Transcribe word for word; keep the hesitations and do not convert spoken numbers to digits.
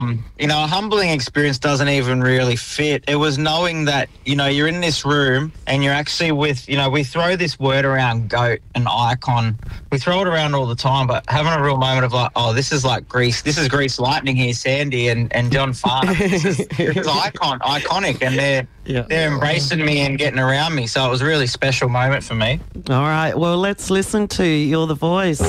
Um, you know, a humbling experience doesn't even really fit. It was knowing that, you know, you're in this room and you're actually with, you know, we throw this word around GOAT and icon. We throw it around all the time, but having a real moment of like, oh, this is like Greece. This is Greece Lightning here, Sandy and, and John Farnham. This is, this is icon, iconic, and they're, yeah. they're embracing me and getting around me. So it was a really special moment for me. All right. Well, let's listen to You're the Voice.